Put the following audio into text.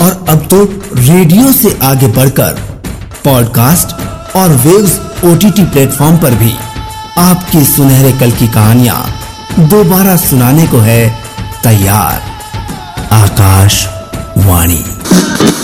और अब तो रेडियो से आगे बढ़कर पॉडकास्ट और वेव्स ओटीटी प्लेटफॉर्म पर भी आपकी सुनहरे कल की कहानियां दोबारा सुनाने को है तैयार। आकाशवाणी।